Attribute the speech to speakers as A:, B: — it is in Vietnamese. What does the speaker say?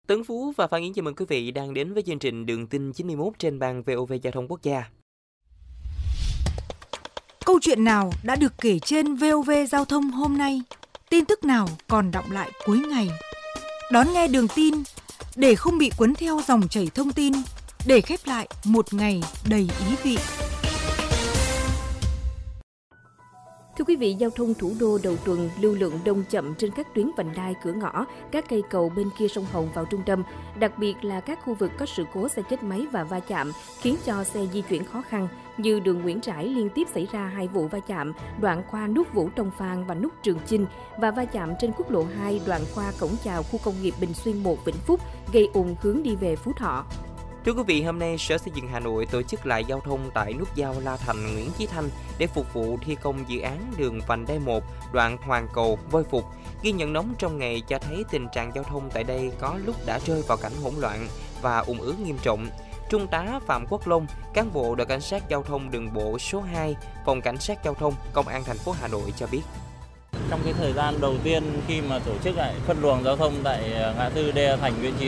A: Tấn Phú và Phan Yến chào mừng quý vị đang đến với chương trình Đường tin 91 trên ban VOV Giao thông Quốc gia.
B: Câu chuyện nào đã được kể trên VOV Giao thông hôm nay? Tin tức nào còn đọng lại cuối ngày? Đón nghe Đường tin để không bị cuốn theo dòng chảy thông tin, để khép lại một ngày đầy ý vị.
C: Thưa quý vị, giao thông thủ đô đầu tuần lưu lượng đông chậm trên các tuyến vành đai cửa ngõ, các cây cầu bên kia sông Hồng vào trung tâm, đặc biệt là các khu vực có sự cố xe chết máy và va chạm, khiến cho xe di chuyển khó khăn, như đường Nguyễn Trãi liên tiếp xảy ra 2 vụ va chạm, đoạn qua nút Vũ Tông Phan và nút Trường Chinh, và va chạm trên quốc lộ 2 đoạn qua cổng chào khu công nghiệp Bình Xuyên 1 Vĩnh Phúc, gây ùn hướng đi về Phú Thọ.
A: Thưa quý vị, hôm nay Sở Xây dựng Hà Nội tổ chức lại giao thông tại nút giao La Thành, Nguyễn Chí Thanh để phục vụ thi công dự án đường vành đai 1 đoạn Hoàng Cầu - Voi Phục. Ghi nhận nóng trong ngày cho thấy tình trạng giao thông tại đây có lúc đã rơi vào cảnh hỗn loạn và ùn ứ nghiêm trọng. Trung tá Phạm Quốc Long, cán bộ đội cảnh sát giao thông đường bộ số 2, phòng cảnh sát giao thông, công an thành phố Hà Nội cho biết.
D: Trong cái thời gian đầu tiên khi mà tổ chức lại phân luồng giao thông tại ngã tư Đê Thành Nguyễn Chí